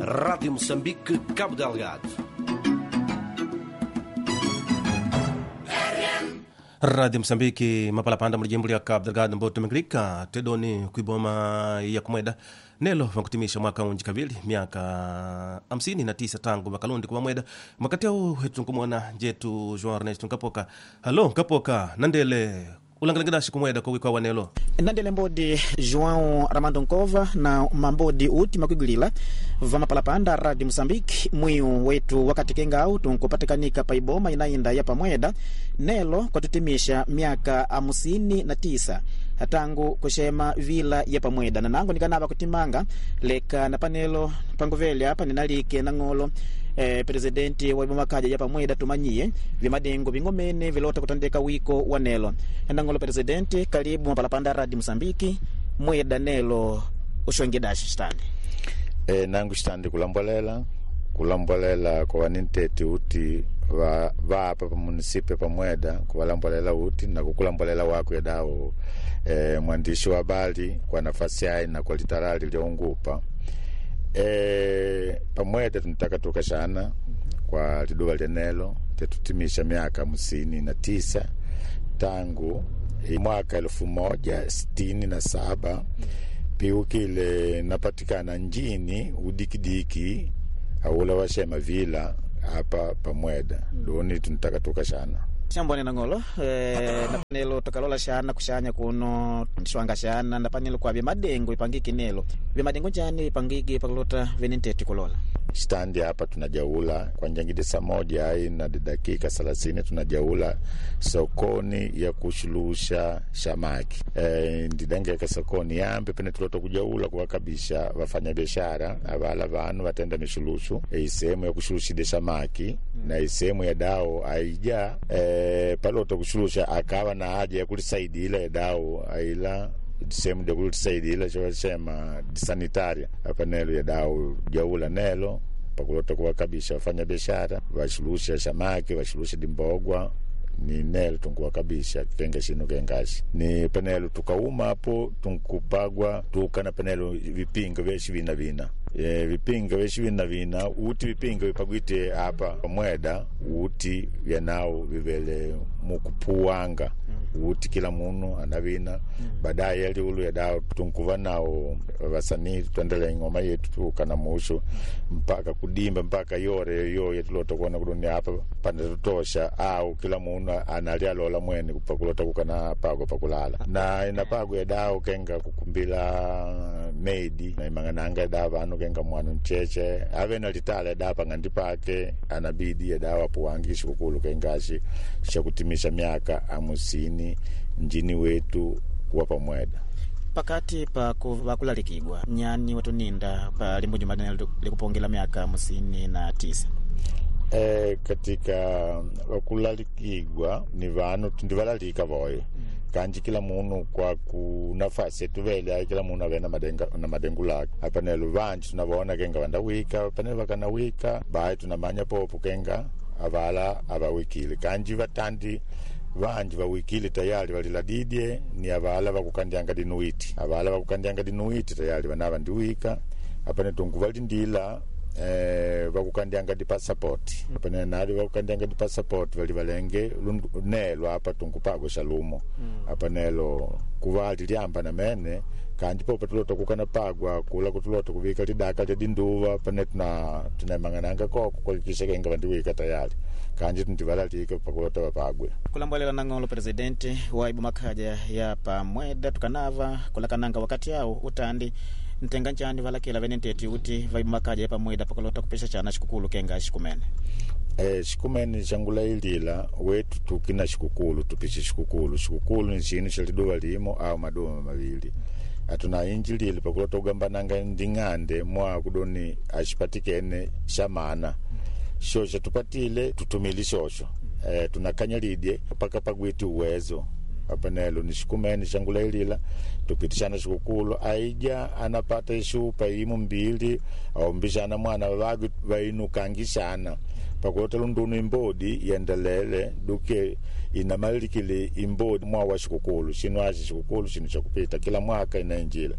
Rádio Moçambique, Cabo Delgado. Rádio Moçambique, mapalapanda mlijimbo ya Cabo Delgado mboto megrika tedoni kuiboma ya kumweda nelo vankutimisha mwaka unjikavili miaka 59 tangu makalundi kwa mweda makati au hetu kumwona jetu João Ernesto Nkapoka. Halo Nkapoka, nandele ulangalangadashi kumweda kwa wikwa wanelo nandele mbodi João Armando Nkova na mambodi uti makwigulila vama palapanda Radio Moçambique mwiu wetu wakati kengau tunkupatikanika paiboma inainda ya pamweda nelo kwa tutimisha miaka 59 tangu kushema vila ya pamweda na nangu nikanaba kutimanga leka na panelo panguvele hapa ninalike na ngolo presidenti wa iboma kaja ya pamweda tumanyie vimadengo vingomene vilota kutandeka wiko wa nelo ndangolo presidenti karibu mapalapanda Radio Moçambique mweda nelo ushongedashi standi nangu standi kulambolela kwa waninteti uti va hapa pa munisipe pa mweda kuwalambolela uti na kukulambolela wako ya dao mwandishi wa habari kwa nafasi hai na kwa litarali liongupa pa mweda tunataka tukashana kwa liduwa lenelo tetutimisha miaka 59 tangu mwaka 1167 piukile napatikana njini udikidiki aula washema vila hapa pamweda doni tunataka tukashana shambone na ngolo na panelo tukalola shana kushanya kuno shwanga shana na panelo kwa madengo ipangiki nelo madengo jani ipangiki pakulota venenteti kulola standi hapa tunajaula kwa njangide saa moja hai na dakika 30 tunajaula sokoni ya kushulusha shamaki ndidangeka sokoni yambe pene tuloto kujaula kwa kabisha wafanya biashara abala vanu watenda mishulushu sehemu ya kushulusha shamaki na sehemu ya dao aija paloto kushulusha akawa na haja ya kulisaidi ile dao aila sehemu ya kulisaidi ile chowasema sanitaria hapa nelo ya dao jaula nelo pakulota kwa kabisha wafanya biashara washulusha shamaki washulusha dimbogwa ni nelo tunkuwa kabisha kenga shino kengashi ni panelo tukauma hapo tunkupagwa tukana panelo vipingo veshi vina vipingo veshi vina uti vipingo vipagwite hapa mweda uti vyanao vivele mukupuanga uti kila munu anavina baadaye yali ulu ya dao tunkuva nao wasanii tuendele ngoma yetu tukana mushu mpaka kudimba mpaka yore yetuloto kuona kuduni hapa pande tutosha au kila munu analia lola mwene kupakulota kukana pago pakulala na inapago ya dao kenga kukumbila meidi na imangananga ya dao vanu kenga mwanu mcheche ave na litala ya dao pangandi pake anabidi ya dao hapo wangishi kukulu kengashi shakutimisha miaka 50 njini wetu kwa pamweda pakati pa kulalikigwa nyani watu ninda pa limbo jumadani likupongela miaka 59 katika wakulalikigwa ni vanu tundivalalika voye kanji kila munu kwa kunafasi tuvele kila munu avena madengu lake hapa nelo vanji tunavona kenga vandawika hapa nelo vakanawika bai tunamanya popo kenga avala avawikile kanji vatandi vanji vawikile tayari valiladidye ni avala vakukandyanga dinuiti tayari vanava ndiwika apane tungu valindila vakukandyanga di passport apane nali vakukandyanga di passport vali valenge nelo apa tungu pago shalumo apanelo kuvali liamba na mene kanji popa tuloto kukana pagwa kula kutuloto kuvika lidaka lya dinduva pane tunamangananga koko kulikisha kenga vandiwika tayari kanji tundivalalike pakulota vapagwe kulambolela na ngolo presidenti wa iboma kaja ya pamweda tukanava kulakananga wakati yao utandi ntenga nchani valakela venenteti uti vaiboma kaja ya pamweda pakulota kupesha chana shikukulu kenga shikumene shikumene changula ilila wetu tukina shikukulu tupishi shikukulu ni chinu chaliduwa limo au madoma mawili atuna injilili pakulota ugambananga ndingande mwa kudoni ashipatikene shamana shosha tupatile tutumili shosho tunakanyalidye paka pagwiti uwezo apanelo nishikumeni shangula ilila tupitishana shikukulu aija anapata ishupa imu mbili au mbishana mwana wagi vainukangishana pakulota lundunu imbodi yendelele duke inamalikile imbodi mwa wa shikukulu shinu ashi shikukulu shinu chakupita kila mwaka inainjila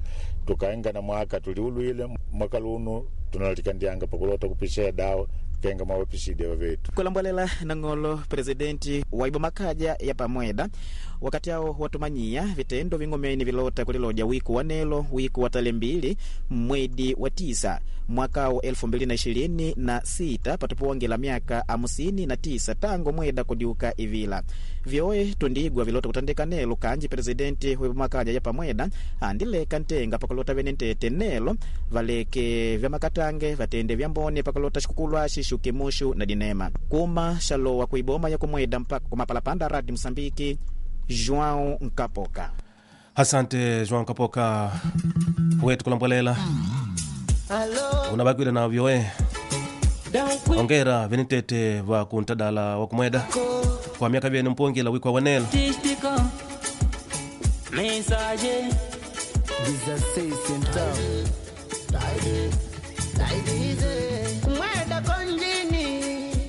tukaenga na mwaka tuliulu ile mwaka luno tunalikandianga pakulota kupisha dawa kenga mawapishide wavetu kulambolela nangolo presidenti wa ibomakaja ya pamweda wakati hao watumanyia vitendo vingomeni vilota kuliloja wiku wa nelo wiku wa tarehe 2 mwezi wa 9 mwaka wa 2026 patupuongela miaka 59 tangu mweda kudiuka ivila vyoe tundigwa vilota kutandika nelo kanji presidenti wa ibomakaja ya pamweda andile kantenga pakulota venentete nelo valeke vya makatange vatende vya mbone pakulota shikukulwa shishuke mushu na dinema kuma shalo wa kuiboma ya kumweda mpaka kumapalapanda Radio Msambiki. João Nkapoka. Asante João Nkapoka wetu kulambolela unabakwile na vyoe ongera venitete va kuntadala wa kumweda kwa miaka vyeni mpongela wikwa wanelo mensaje kumweda konjini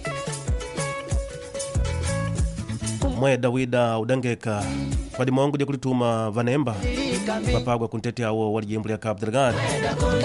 mweda wida udangeka kwa dimongo dia kulituma vanemba vapagwa kuntete awo walijimbu lya Cabo Delgado